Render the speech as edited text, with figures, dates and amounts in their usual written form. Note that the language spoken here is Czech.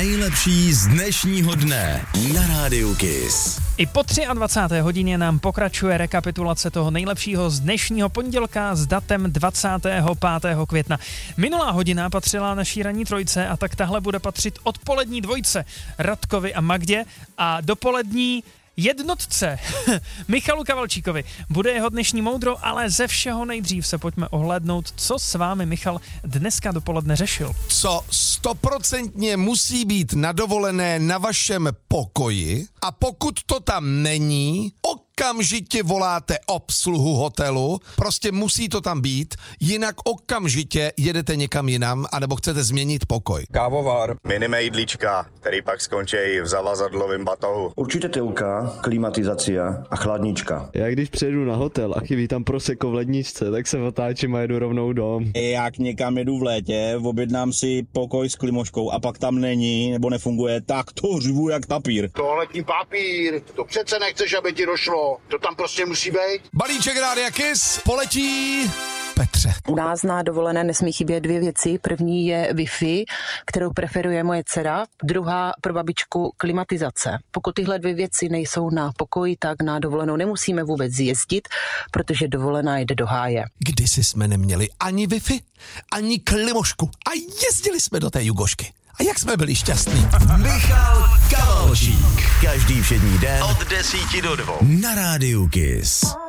nejlepší z dnešního dne na Rádiu Kiss. I po 23. hodině nám pokračuje rekapitulace toho nejlepšího z dnešního pondělka s datem 25. května. Minulá hodina patřila naší ranní trojce a tak tahle bude patřit odpolední dvojce Radkovi a Magdě a dopolední jednotce Michalu Kavalčíkovi. Bude jeho dnešní moudro, ale ze všeho nejdřív se pojďme ohlédnout, co s vámi Michal dneska dopoledne řešil. Co 100% musí být na dovolené na vašem pokoji a pokud to tam není, okamžitě voláte obsluhu hotelu, prostě musí to tam být, jinak okamžitě jedete někam jinam, anebo chcete změnit pokoj. Kávovar, minimejdlička, který pak skončí v zavazadlovém batohu. Určitě tylka, klimatizace a chladnička. Já když přijedu na hotel a chybí tam prosecco v ledničce, tak se otáčím a jedu rovnou dom. Jak někam jedu v létě, objednám si pokoj s klimoškou a pak tam není nebo nefunguje, tak to řvu jak papír. Toaletní papír, to přece nechceš, aby ti došlo. To tam prostě musí být. Balíček Rádia Kiss poletí Petře. U nás na dovolené nesmí chybět dvě věci. První je Wi-Fi, kterou preferuje moje dcera. Druhá pro babičku klimatizace. Pokud tyhle dvě věci nejsou na pokoji, tak na dovolenou nemusíme vůbec jezdit, protože dovolená jde do háje. Kdysi jsme neměli ani Wi-Fi, ani klimošku a jezdili jsme do té Jugošky. A jak jsme byli šťastní. Michal Kavalčík. Každý všední den od 10 do 2 na Rádiu Kiss.